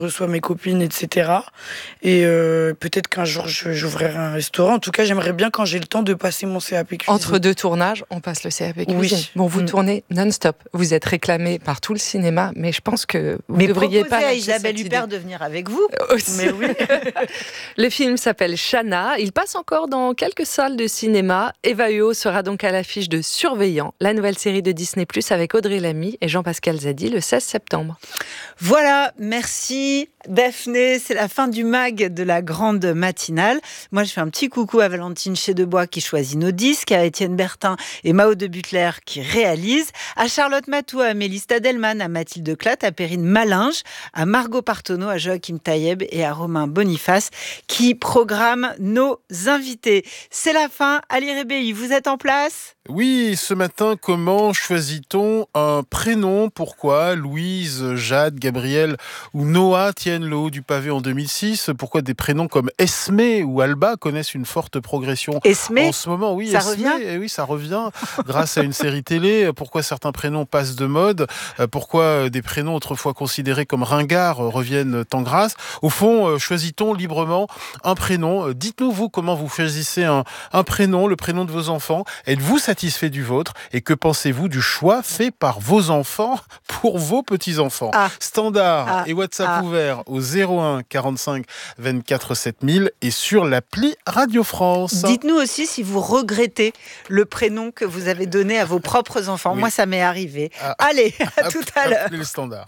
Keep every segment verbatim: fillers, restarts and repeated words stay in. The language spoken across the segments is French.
Je reçois mes copines, et cetera. Et euh, peut-être qu'un jour, je, j'ouvrirai un restaurant. En tout cas, j'aimerais bien, quand j'ai le temps, de passer mon C A P cuisine. Entre deux tournages, on passe le C A P cuisine. Oui. Bon, vous mmh. tournez non-stop. Vous êtes réclamé par tout le cinéma, mais je pense que vous mais ne devriez pas... Mais proposez à Isabelle Huppert de venir avec vous. Aussi. Mais oui. Le film s'appelle Shanna. Il passe encore dans quelques salles de cinéma. Eva Huot sera donc à l'affiche de Surveillant, la nouvelle série de Disney plus, avec Audrey Lamy et Jean-Pascal Zadi le seize septembre. Voilà, merci Daphné. C'est la fin du mag de la grande matinale. Moi, je fais un petit coucou à Valentine Chédebois qui choisit nos disques, à Étienne Bertin et Mao de Butler qui réalisent, à Charlotte Matou, à Amélie Stadelman, à Mathilde Clatte, à Perrine Malinge, à Margot Partonneau, à Joachim Taïeb et à Romain Boniface qui programment nos invités. C'est la fin. Ali Rébéi, vous êtes en place ? Oui, ce matin, comment choisit-on un prénom ? Pourquoi Louise, Jade, Gabrielle ou Noah tiennent le haut du pavé en deux mille six ? Pourquoi des prénoms comme Esmé ou Alba connaissent une forte progression Esmé, en ce moment ? Oui, ça Esmé, revient eh oui, ça revient grâce à une série télé. Pourquoi certains prénoms passent de mode ? Pourquoi des prénoms autrefois considérés comme ringards reviennent en grâce ? Au fond, choisit-on librement un prénom ? Dites-nous, vous, comment vous choisissez un, un prénom, le prénom de vos enfants ? Êtes-vous satisfait du vôtre, et que pensez-vous du choix fait par vos enfants pour vos petits-enfants ? ah. Standard ah. et WhatsApp ah. ouvert au zéro un quarante-cinq vingt-quatre sept mille et sur l'appli Radio France. Dites-nous aussi si vous regrettez le prénom que vous avez donné à vos propres enfants. Oui. Moi, ça m'est arrivé. Ah. Allez, à Hop, tout à l'heure. Le standard.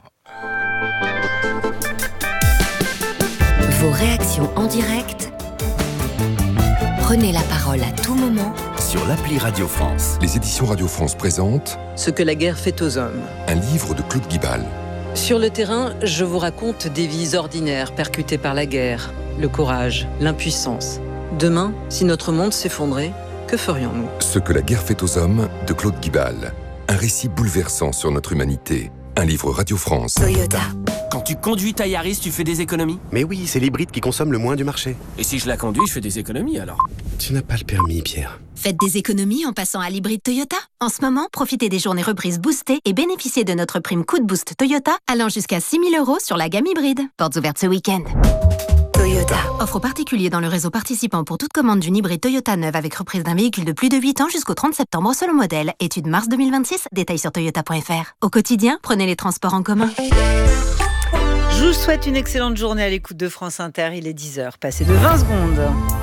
Vos réactions en direct. Prenez la parole à tout moment sur l'appli Radio France. Les éditions Radio France présentent Ce que la guerre fait aux hommes. Un livre de Claude Guibal. Sur le terrain, je vous raconte des vies ordinaires percutées par la guerre, le courage, l'impuissance. Demain, si notre monde s'effondrait, que ferions-nous ? Ce que la guerre fait aux hommes de Claude Guibal. Un récit bouleversant sur notre humanité. Un livre Radio France. Toyota. Quand tu conduis ta Yaris, tu fais des économies ? Mais oui, c'est l'hybride qui consomme le moins du marché. Et si je la conduis, je fais des économies alors ? Tu n'as pas le permis, Pierre. Faites des économies en passant à l'hybride Toyota. En ce moment, profitez des journées reprises boostées et bénéficiez de notre prime coup de boost Toyota allant jusqu'à six mille euros sur la gamme hybride. Portes ouvertes ce week-end. Toyota. Offre aux particuliers dans le réseau participant pour toute commande d'une hybride Toyota neuve avec reprise d'un véhicule de plus de huit ans jusqu'au trente septembre selon modèle. Étude mars deux mille vingt-six. Détails sur toyota point f r. Au quotidien, prenez les transports en commun. Je vous souhaite une excellente journée à l'écoute de France Inter. Il est dix heures, passé de vingt secondes.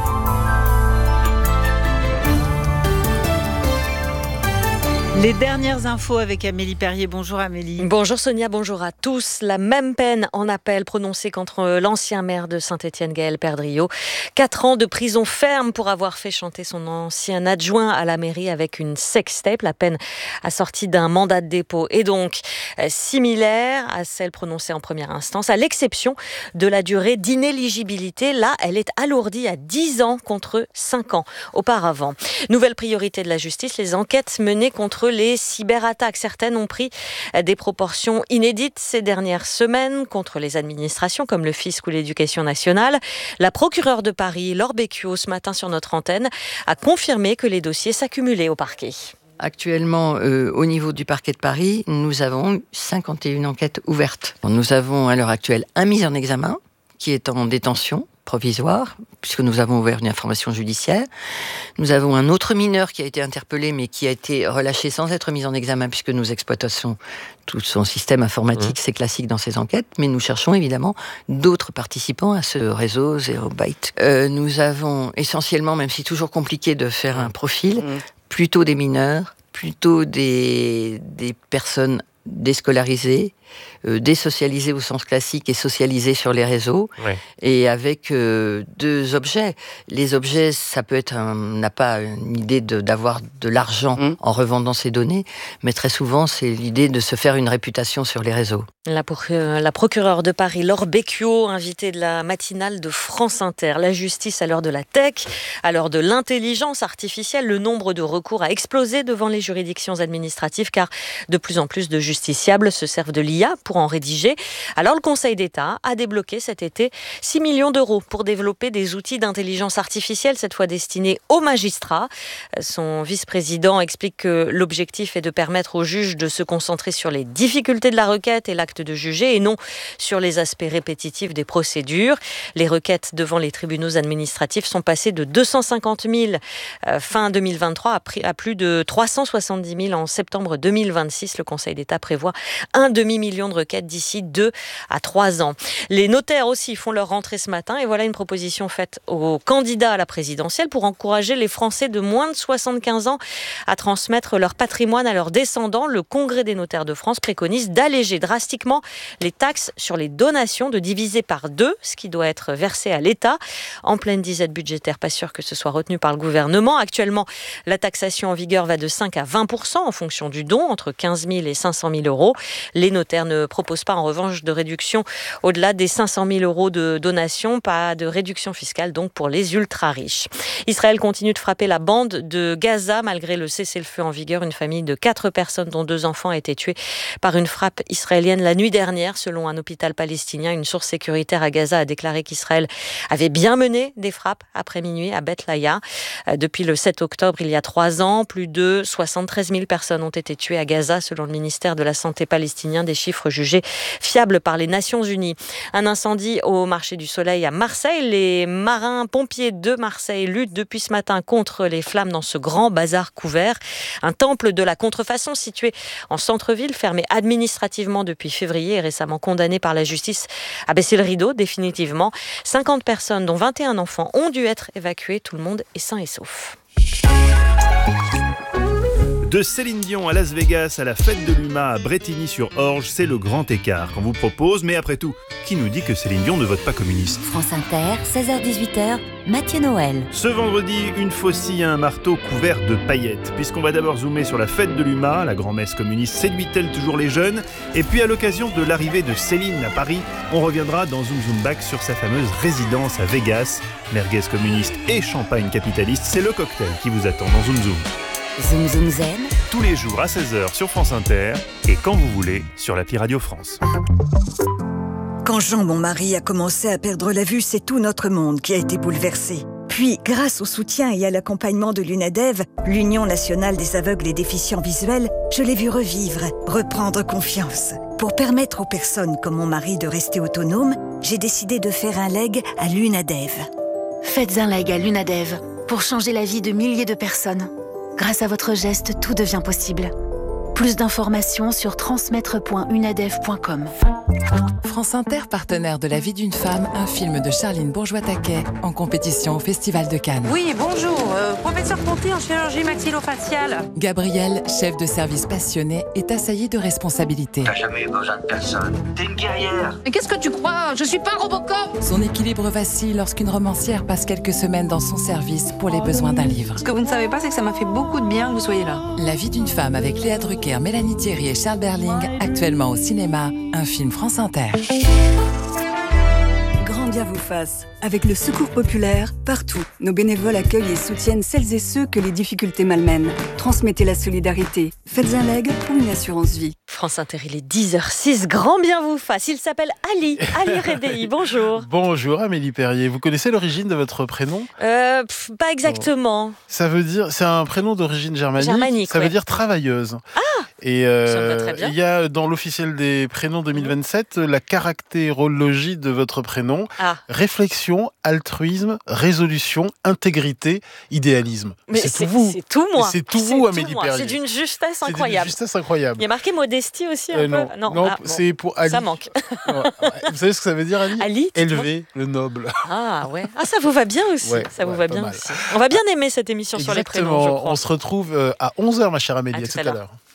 Les dernières infos avec Amélie Perrier. Bonjour Amélie. Bonjour Sonia, bonjour à tous. La même peine en appel prononcée contre l'ancien maire de Saint-Étienne, Gaël Perdriau. Quatre ans de prison ferme pour avoir fait chanter son ancien adjoint à la mairie avec une sextape. La peine assortie d'un mandat de dépôt est donc similaire à celle prononcée en première instance, à l'exception de la durée d'inéligibilité. Là, elle est alourdie à dix ans contre cinq ans auparavant. Nouvelle priorité de la justice, les enquêtes menées contre les cyberattaques. Certaines ont pris des proportions inédites ces dernières semaines contre les administrations comme le fisc ou l'éducation nationale. La procureure de Paris, Laure Becchio, ce matin sur notre antenne, a confirmé que les dossiers s'accumulaient au parquet. Actuellement, euh, au niveau du parquet de Paris, nous avons cinquante et une enquêtes ouvertes. Nous avons à l'heure actuelle un mis en examen qui est en détention provisoire, puisque nous avons ouvert une information judiciaire. Nous avons un autre mineur qui a été interpellé, mais qui a été relâché sans être mis en examen, puisque nous exploitons tout son système informatique, mmh. c'est classique dans ces enquêtes, mais nous cherchons évidemment d'autres participants à ce réseau Zero Byte. Euh, nous avons essentiellement, même si toujours compliqué de faire un profil, mmh. plutôt des mineurs, plutôt des, des personnes déscolarisées, euh, désocialisées au sens classique et socialisées sur les réseaux, ouais. et avec euh, deux objets. Les objets, ça peut être, un, on n'a pas une idée de, d'avoir de l'argent mmh. en revendant ces données, mais très souvent, c'est l'idée de se faire une réputation sur les réseaux. La, procure, la procureure de Paris, Laure Becchio, invitée de la matinale de France Inter. La justice à l'heure de la tech, à l'heure de l'intelligence artificielle, le nombre de recours a explosé devant les juridictions administratives, car de plus en plus de justiciables se servent de l'I A l'I A pour en rédiger. Alors le Conseil d'État a débloqué cet été six millions d'euros pour développer des outils d'intelligence artificielle, cette fois destinés aux magistrats. Son vice-président explique que l'objectif est de permettre aux juges de se concentrer sur les difficultés de la requête et l'acte de juger et non sur les aspects répétitifs des procédures. Les requêtes devant les tribunaux administratifs sont passées de deux cent cinquante mille euh, fin deux mille vingt-trois à, à plus de trois cent soixante-dix mille en septembre deux mille vingt-six. Le Conseil d'État prévoit un demi-million de requêtes d'ici deux à trois ans. Les notaires aussi font leur rentrée ce matin et voilà une proposition faite aux candidats à la présidentielle pour encourager les Français de moins de soixante-quinze ans à transmettre leur patrimoine à leurs descendants. Le Congrès des notaires de France préconise d'alléger drastiquement les taxes sur les donations, de diviser par deux ce qui doit être versé à l'État. En pleine disette budgétaire, pas sûr que ce soit retenu par le gouvernement. Actuellement, la taxation en vigueur va de cinq à vingt pour cent en fonction du don, entre quinze mille et cinq cent mille euros. Les notaires ne proposent pas en revanche de réduction au-delà des cinq cent mille euros de donation, pas de réduction fiscale donc pour les ultra-riches. Israël continue de frapper la bande de Gaza malgré le cessez-le-feu en vigueur. Une famille de quatre personnes dont deux enfants a été tuée par une frappe israélienne la nuit dernière. Selon un hôpital palestinien, une source sécuritaire à Gaza a déclaré qu'Israël avait bien mené des frappes après minuit à Beth Laïa. Depuis le sept octobre, il y a trois ans, plus de soixante-treize mille personnes ont été tuées à Gaza, selon le ministère de la Santé palestinien, des chiffres jugés fiables par les Nations Unies. Un incendie au marché du Soleil à Marseille. Les marins-pompiers de Marseille luttent depuis ce matin contre les flammes dans ce grand bazar couvert. Un temple de la contrefaçon situé en centre-ville, fermé administrativement depuis février et récemment condamné par la justice à baisser le rideau définitivement. cinquante personnes, dont vingt et un enfants, ont dû être évacuées. Tout le monde est sain et sauf. De Céline Dion à Las Vegas, à la fête de l'U M A à Brétigny-sur-Orge, c'est le grand écart qu'on vous propose. Mais après tout, qui nous dit que Céline Dion ne vote pas communiste ? France Inter, seize heures dix-huit heures, Mathieu Noël. Ce vendredi, une faucille à un marteau couvert de paillettes. Puisqu'on va d'abord zoomer sur la fête de l'U M A, la grand-messe communiste séduit-elle toujours les jeunes ? Et puis à l'occasion de l'arrivée de Céline à Paris, on reviendra dans Zoom Zoom Back sur sa fameuse résidence à Vegas. Merguez communiste et champagne capitaliste, c'est le cocktail qui vous attend dans Zoom Zoom. Zoom Zoom Zen. Tous les jours à seize heures sur France Inter et quand vous voulez sur l'appli Radio France. Quand Jean, mon mari, a commencé à perdre la vue, c'est tout notre monde qui a été bouleversé. Puis, grâce au soutien et à l'accompagnement de l'UNADEV, l'Union nationale des aveugles et déficients visuels, je l'ai vu revivre, reprendre confiance. Pour permettre aux personnes comme mon mari de rester autonomes, j'ai décidé de faire un leg à l'UNADEV. Faites un leg à l'UNADEV pour changer la vie de milliers de personnes. Grâce à votre geste, tout devient possible. Plus d'informations sur transmettre point unadev point com. France Inter, partenaire de La vie d'une femme, un film de Charline Bourgeois-Taquet, en compétition au Festival de Cannes. Oui, bonjour, euh, professeur Conti en chirurgie maxillofaciale. Gabriel, chef de service passionné, est assailli de responsabilités. T'as jamais eu besoin de personne. T'es une guerrière. Mais qu'est-ce que tu crois ? Je suis pas Robocop. Son équilibre vacille lorsqu'une romancière passe quelques semaines dans son service pour les besoins d'un livre. Ce que vous ne savez pas, c'est que ça m'a fait beaucoup de bien que vous soyez là. La vie d'une femme avec Léa Drucker, Mélanie Thierry et Charles Berling, actuellement au cinéma, un film France Inter. Grand bien vous fasse. Avec le Secours populaire, partout, nos bénévoles accueillent et soutiennent celles et ceux que les difficultés malmènent. Transmettez la solidarité. Faites un leg pour une assurance vie. France Inter, il est dix heures six. Grand bien vous fasse. Il s'appelle Ali. Ali Rebéi. Bonjour. Bonjour Amélie Perrier. Vous connaissez l'origine de votre prénom ? euh, pff, Pas exactement. Bon. Ça veut dire, c'est un prénom d'origine germanique. Germanique, ça ouais. veut dire travailleuse. Ah. Et euh, il y a dans l'officiel des prénoms deux mille vingt-sept la caractérologie de votre prénom. Ah. Réflexion, altruisme, résolution, intégrité, idéalisme. Mais c'est, c'est tout vous. C'est tout moi. C'est tout c'est vous, Amélie Perrier. C'est d'une justesse incroyable. C'est d'une justesse incroyable. Il y a marqué modestie aussi un euh, peu. Non, non, non ah, bon. c'est pour Ali. Ça manque. Vous savez ce que ça veut dire, Ali ? Ali, élevé, le noble. Ah ouais. Ah ça vous va bien aussi. Ouais, ça vous ouais, va bien mal. aussi. On va bien aimer cette émission Exactement. sur les prénoms, je crois. On se retrouve à onze heures, ma chère Amélie. À à tout tout à à l'heure. l'heure.